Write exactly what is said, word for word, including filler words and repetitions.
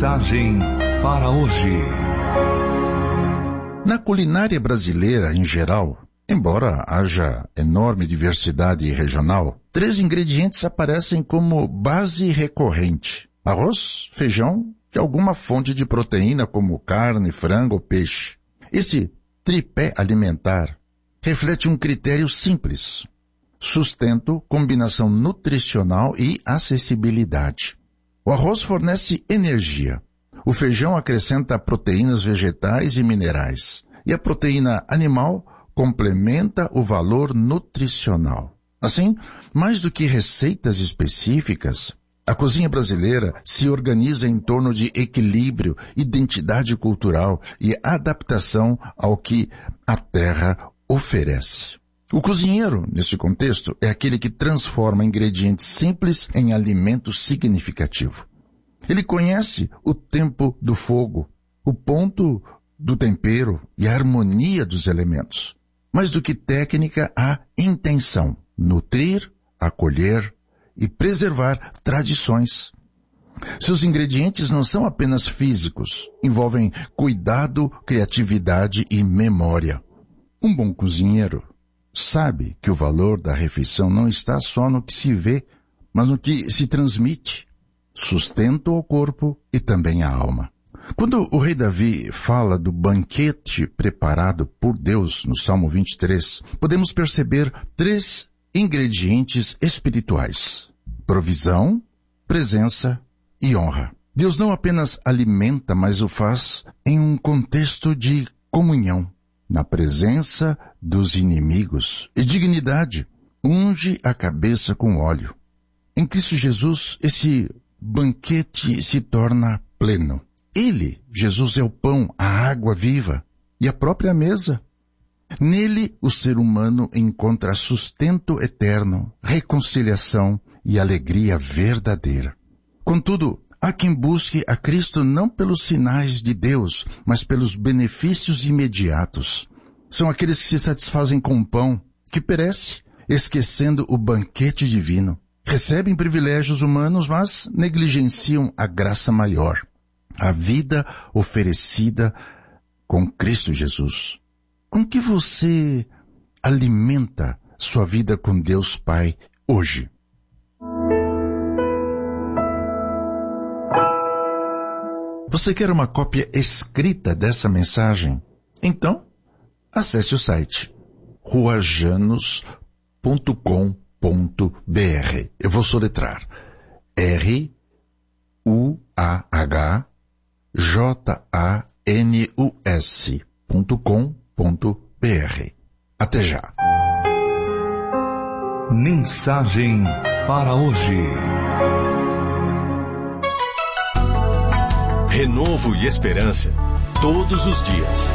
Mensagem para hoje. Na culinária brasileira em geral, embora haja enorme diversidade regional, três ingredientes aparecem como base recorrente: arroz, feijão e alguma fonte de proteína como carne, frango ou peixe. Esse tripé alimentar reflete um critério simples: sustento, combinação nutricional e acessibilidade. O arroz fornece energia. O feijão acrescenta proteínas vegetais e minerais. E a proteína animal complementa o valor nutricional. Assim, mais do que receitas específicas, a cozinha brasileira se organiza em torno de equilíbrio, identidade cultural e adaptação ao que a terra oferece. O cozinheiro, nesse contexto, é aquele que transforma ingredientes simples em alimento significativo. Ele conhece o tempo do fogo, o ponto do tempero e a harmonia dos elementos. Mais do que técnica, há intenção: nutrir, acolher e preservar tradições. Seus ingredientes não são apenas físicos, envolvem cuidado, criatividade e memória. Um bom cozinheiro sabe que o valor da refeição não está só no que se vê, mas no que se transmite. Sustenta o corpo e também a alma. Quando o rei Davi fala do banquete preparado por Deus no Salmo vinte e três, podemos perceber três ingredientes espirituais: provisão, presença e honra. Deus não apenas alimenta, mas o faz em um contexto de comunhão. Na presença dos inimigos e dignidade, unge a cabeça com óleo. Em Cristo Jesus, esse banquete se torna pleno. Ele, Jesus, é o pão, a água viva e a própria mesa. Nele, o ser humano encontra sustento eterno, reconciliação e alegria verdadeira. Contudo, há quem busque a Cristo não pelos sinais de Deus, mas pelos benefícios imediatos. São aqueles que se satisfazem com o pão, que perece, esquecendo o banquete divino. Recebem privilégios humanos, mas negligenciam a graça maior, a vida oferecida com Cristo Jesus. Com que você alimenta sua vida com Deus Pai hoje? Você quer uma cópia escrita dessa mensagem? Então, acesse o site ruajanos ponto com ponto b r. Eu vou soletrar R U A H J A N U S ponto com ponto b r. Até já. Mensagem para hoje. Renovo e esperança todos os dias.